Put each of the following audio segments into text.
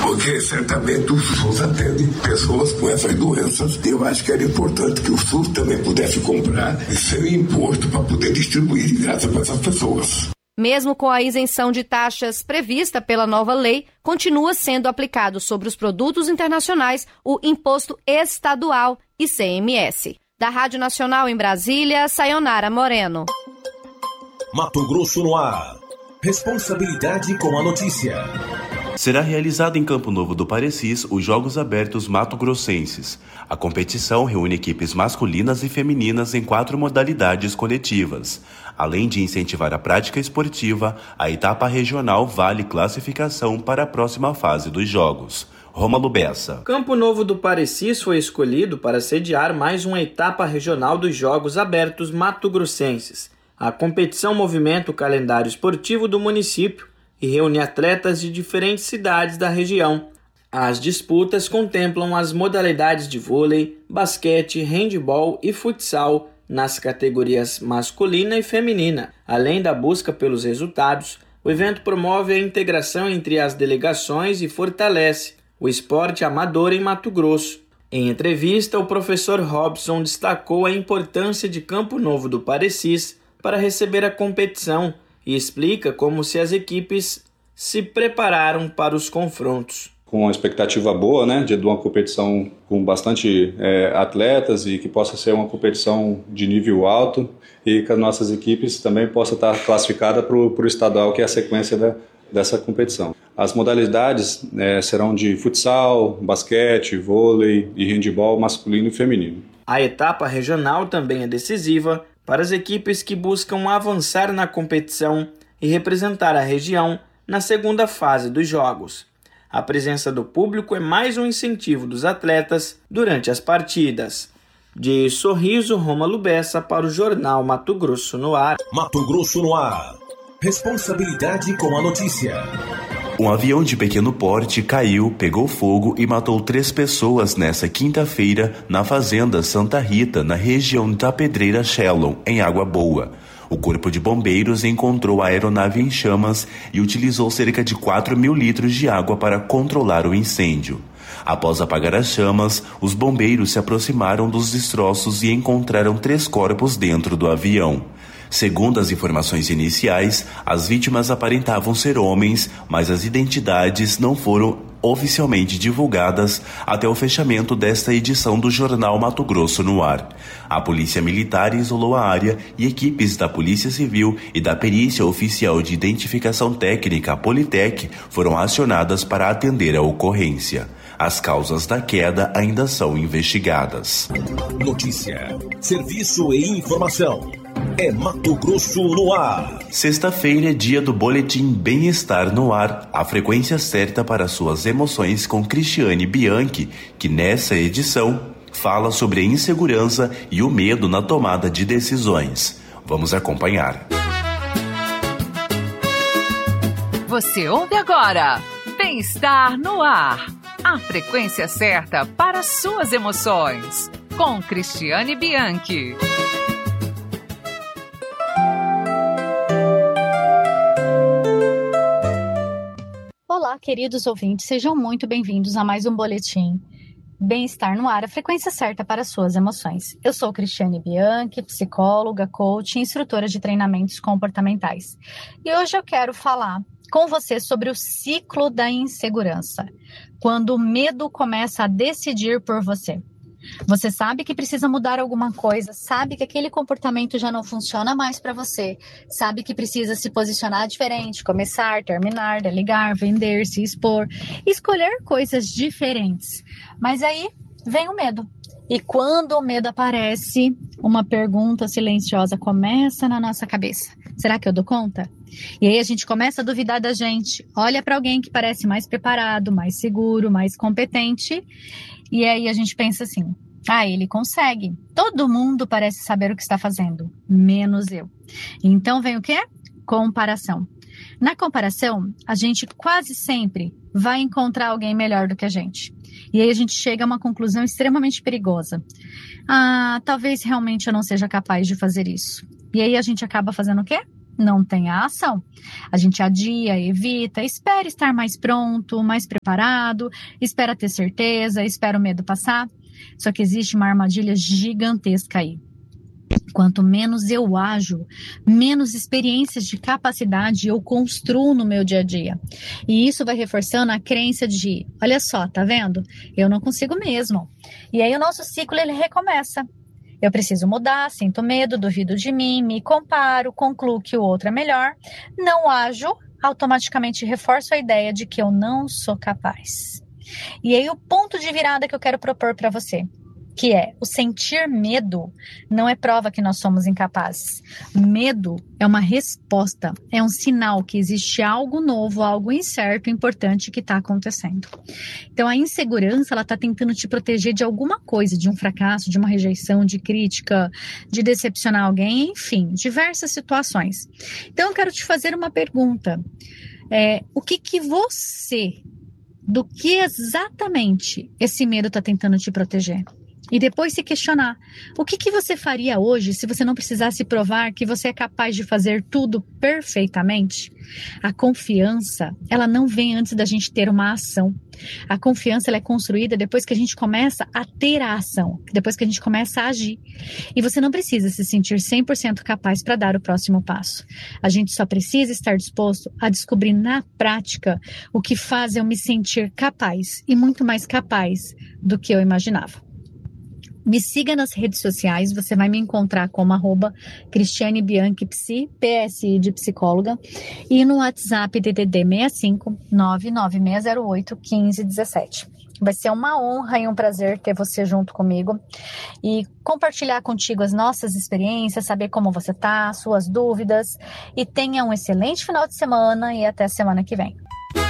porque certamente o SUS atende pessoas com essas doenças. Eu acho que era importante que o SUS também pudesse comprar seu imposto para poder distribuir de graça para essas pessoas. Mesmo com a isenção de taxas prevista pela nova lei, continua sendo aplicado sobre os produtos internacionais o Imposto Estadual, ICMS. Da Rádio Nacional em Brasília, Sayonara Moreno. Mato Grosso no ar. Responsabilidade com a notícia. Será realizado em Campo Novo do Parecis os Jogos Abertos Mato-Grossenses. A competição reúne equipes masculinas e femininas em 4 modalidades coletivas. Além de incentivar a prática esportiva, a etapa regional vale classificação para a próxima fase dos Jogos. Rômulo Bessa. Campo Novo do Parecis foi escolhido para sediar mais uma etapa regional dos Jogos Abertos Mato-Grossenses. A competição movimenta o calendário esportivo do município e reúne atletas de diferentes cidades da região. As disputas contemplam as modalidades de vôlei, basquete, handebol e futsal nas categorias masculina e feminina. Além da busca pelos resultados, o evento promove a integração entre as delegações e fortalece o esporte amador em Mato Grosso. Em entrevista, o professor Robson destacou a importância de Campo Novo do Parecis para receber a competição e explica como se as equipes se prepararam para os confrontos. Com uma expectativa boa, né, de uma competição com bastante atletas e que possa ser uma competição de nível alto e que as nossas equipes também possam estar classificadas para o estadual, que é a sequência dessa competição. As modalidades serão de futsal, basquete, vôlei e handebol masculino e feminino. A etapa regional também é decisiva para as equipes que buscam avançar na competição e representar a região na segunda fase dos Jogos. A presença do público é mais um incentivo dos atletas durante as partidas. De Sorriso, Rômulo Bessa para o Jornal Mato Grosso no ar. Mato Grosso no ar. Responsabilidade com a notícia. Um avião de pequeno porte caiu, pegou fogo e matou 3 pessoas nesta quinta-feira na fazenda Santa Rita, na região da Pedreira Shalom, em Água Boa. O Corpo de Bombeiros encontrou a aeronave em chamas e utilizou cerca de 4.000 litros de água para controlar o incêndio. Após apagar as chamas, os bombeiros se aproximaram dos destroços e encontraram 3 corpos dentro do avião. Segundo as informações iniciais, as vítimas aparentavam ser homens, mas as identidades não foram oficialmente divulgadas até o fechamento desta edição do Jornal Mato Grosso no ar. A Polícia Militar isolou a área e equipes da Polícia Civil e da Perícia Oficial de Identificação Técnica, Politec, foram acionadas para atender a ocorrência. As causas da queda ainda são investigadas. Notícia, serviço e informação. É Mato Grosso no ar. Sexta-feira é dia do Boletim Bem-Estar no Ar, a frequência certa para suas emoções com Cristiane Bianchi, que nessa edição fala sobre a insegurança e o medo na tomada de decisões. Vamos acompanhar. Você ouve agora Bem-Estar no Ar, a frequência certa para suas emoções, com Cristiane Bianchi. Olá, queridos ouvintes, sejam muito bem-vindos a mais um boletim Bem-Estar no Ar, a frequência certa para suas emoções. Eu sou Cristiane Bianchi, psicóloga, coach e instrutora de treinamentos comportamentais. E hoje eu quero falar com você sobre o ciclo da insegurança, quando o medo começa a decidir por você. Você sabe que precisa mudar alguma coisa, sabe que aquele comportamento já não funciona mais para você, sabe que precisa se posicionar diferente, começar, terminar, delegar, vender, se expor, escolher coisas diferentes. Mas aí vem o medo. E quando o medo aparece, uma pergunta silenciosa começa na nossa cabeça. Será que eu dou conta? E aí a gente começa a duvidar da gente. Olha para alguém que parece mais preparado, mais seguro, mais competente. E aí a gente pensa assim, ele consegue. Todo mundo parece saber o que está fazendo, menos eu. Então vem o quê? Comparação. Na comparação, a gente quase sempre vai encontrar alguém melhor do que a gente. E aí a gente chega a uma conclusão extremamente perigosa. Talvez realmente eu não seja capaz de fazer isso. E aí a gente acaba fazendo o quê? não tem a ação. A gente adia, evita, espera estar mais pronto, mais preparado, espera ter certeza, espera o medo passar. Só que existe uma armadilha gigantesca aí. Quanto menos eu ajo, menos experiências de capacidade eu construo no meu dia a dia. E isso vai reforçando a crença de, olha só, tá vendo? Eu não consigo mesmo. E aí o nosso ciclo, ele recomeça. Eu preciso mudar, sinto medo, duvido de mim, me comparo, concluo que o outro é melhor. Não ajo, automaticamente reforço a ideia de que eu não sou capaz. E aí o ponto de virada que eu quero propor para você, que é o sentir medo não é prova que nós somos incapazes. Medo é uma resposta, é um sinal que existe algo novo, algo incerto, importante que está acontecendo. Então a insegurança, ela está tentando te proteger de alguma coisa, de um fracasso, de uma rejeição, de crítica, de decepcionar alguém, enfim, diversas situações. Então eu quero te fazer uma pergunta. O que você, do que exatamente esse medo está tentando te proteger? E depois se questionar, o que você faria hoje se você não precisasse provar que você é capaz de fazer tudo perfeitamente? A confiança, ela não vem antes da gente ter uma ação. A confiança, ela é construída depois que a gente começa a ter a ação, depois que a gente começa a agir. E você não precisa se sentir 100% capaz para dar o próximo passo. A gente só precisa estar disposto a descobrir na prática o que faz eu me sentir capaz, e muito mais capaz do que eu imaginava. Me siga nas redes sociais, você vai me encontrar como @CristianeBianchiPsi, PSI de psicóloga, e no WhatsApp DDD 65 99608 1517. Vai ser uma honra e um prazer ter você junto comigo e compartilhar contigo as nossas experiências, saber como você tá, suas dúvidas, e tenha um excelente final de semana e até semana que vem.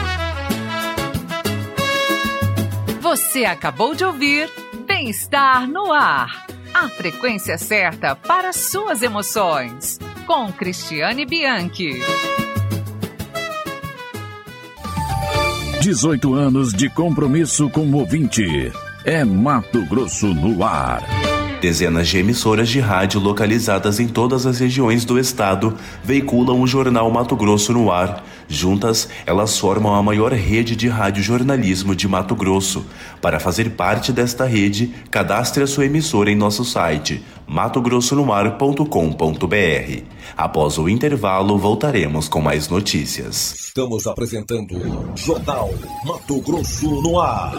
Você acabou de ouvir Bem-Estar no Ar. A frequência certa para suas emoções. Com Cristiane Bianchi. 18 anos de compromisso com o ouvinte. É Mato Grosso no Ar. Dezenas de emissoras de rádio localizadas em todas as regiões do estado veiculam o jornal Mato Grosso no Ar. Juntas, elas formam a maior rede de radiojornalismo de Mato Grosso. Para fazer parte desta rede, cadastre a sua emissora em nosso site, matogrossonoar.com.br. Após o intervalo, voltaremos com mais notícias. Estamos apresentando Jornal Mato Grosso no Ar.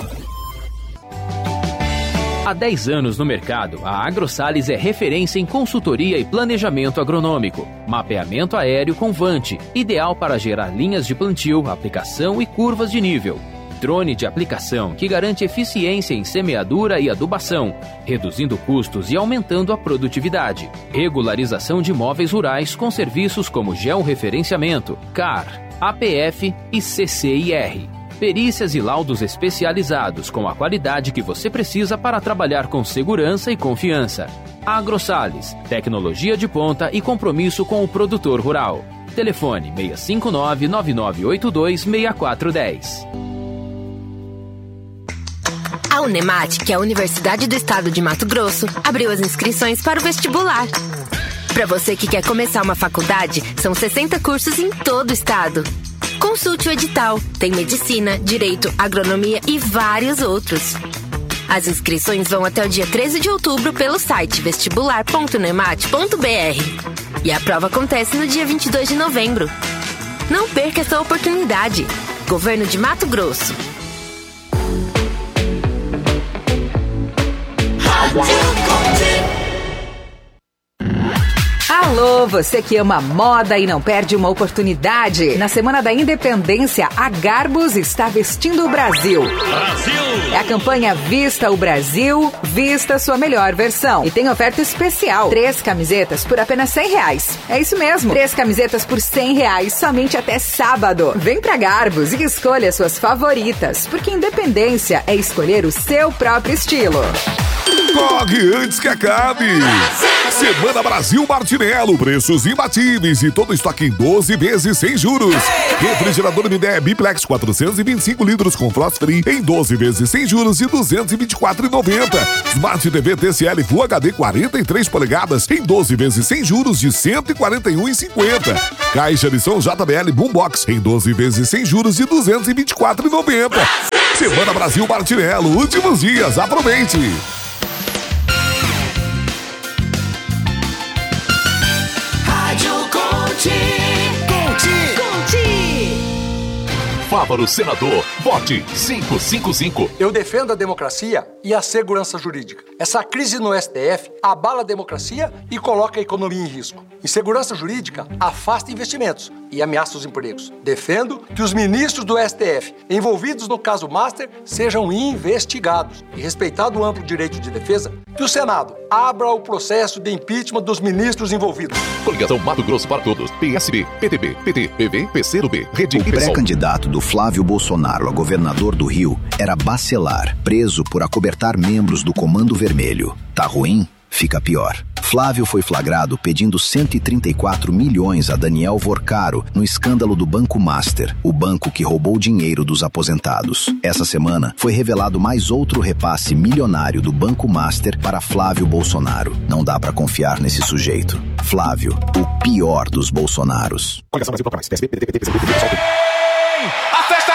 Há 10 anos no mercado, a AgroSales é referência em consultoria e planejamento agronômico. Mapeamento aéreo com Vante, ideal para gerar linhas de plantio, aplicação e curvas de nível. Drone de aplicação que garante eficiência em semeadura e adubação, reduzindo custos e aumentando a produtividade. Regularização de imóveis rurais com serviços como georreferenciamento, CAR, APF e CCIR. Perícias e laudos especializados com a qualidade que você precisa para trabalhar com segurança e confiança. AgroSales, tecnologia de ponta e compromisso com o produtor rural. Telefone 659-9982-6410. A Unemat, que é a Universidade do Estado de Mato Grosso, abriu as inscrições para o vestibular. Para você que quer começar uma faculdade, são 60 cursos em todo o estado. Consulte o edital. Tem medicina, direito, agronomia e vários outros. As inscrições vão até o dia 13 de outubro pelo site vestibular.unemat.br. E a prova acontece no dia 22 de novembro. Não perca essa oportunidade. Governo de Mato Grosso. Alô, você que ama moda e não perde uma oportunidade. Na Semana da Independência, a Garbus está vestindo o Brasil. É a campanha Vista o Brasil, vista sua melhor versão. E tem oferta especial, 3 camisetas por apenas R$100. É isso mesmo, 3 camisetas por R$100, somente até sábado. Vem pra Garbus e escolha suas favoritas, porque independência é escolher o seu próprio estilo. Corre antes que acabe! Semana Brasil Martinello, preços imbatíveis e todo estoque em 12 vezes sem juros. Refrigerador MDE Biplex 425 litros com frost free em 12 vezes sem juros de R$ 224,90. Smart TV TCL Full HD 43 polegadas em 12 vezes sem juros de R$ 141,50. Caixa de som JBL Boombox em 12 vezes sem juros de R$ 224,90. Semana Brasil Martinello, últimos dias, aproveite! Fávaro Senador, vote 555. Eu defendo a democracia e a segurança jurídica. Essa crise no STF abala a democracia e coloca a economia em risco. Insegurança jurídica afasta investimentos e ameaça os empregos. Defendo que os ministros do STF envolvidos no caso Master sejam investigados e, respeitado o amplo direito de defesa, que o Senado abra o processo de impeachment dos ministros envolvidos. Coligação Mato Grosso para Todos, PSB, PTB, PT, PV, PCdoB, Rede e PSOL. O pré-candidato do Flávio Bolsonaro a governador do Rio era Bacelar, preso por acobertar membros do Comando Vermelho. Tá ruim? Fica pior. Flávio foi flagrado pedindo 134 milhões a Daniel Vorcaro no escândalo do Banco Master, o banco que roubou dinheiro dos aposentados. Essa semana foi revelado mais outro repasse milionário do Banco Master para Flávio Bolsonaro. Não dá pra confiar nesse sujeito. Flávio, o pior dos Bolsonaros. Coligação Brasil Proclamais, PSB, PTB, PCB, PSOL. A festa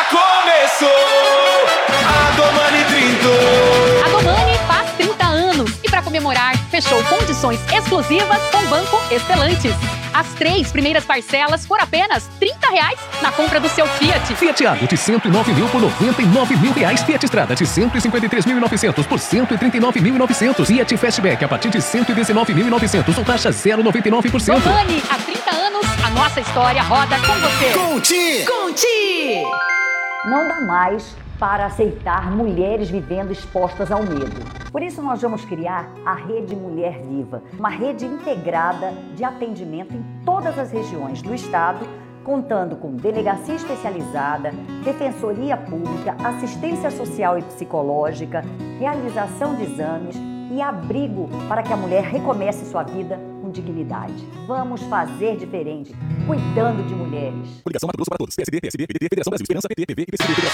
começou! A Domani trintou! A Domani faz 30 anos e para comemorar, fechou condições exclusivas com o Banco Estelantes. As 3 primeiras parcelas por apenas R$ 30 na compra do seu Fiat. Fiat Argo de 109 mil por R$ 99 mil. Fiat Strada de 153.900 por R$ 139.900. Fiat Fastback a partir de 119.900 ou taxa 0,99%. Domani, há 30 anos, a nossa história roda com você. Conti! Conti! Não dá mais para aceitar mulheres vivendo expostas ao medo. Por isso nós vamos criar a Rede Mulher Viva, uma rede integrada de atendimento em todas as regiões do estado, contando com delegacia especializada, defensoria pública, assistência social e psicológica, realização de exames e abrigo para que a mulher recomece sua vida com dignidade. Vamos fazer diferente, cuidando de mulheres. Coligação Mato Grosso para Todos, PSD, PSB, PDT, Federação Brasil, Esperança, PT, PV e PCB.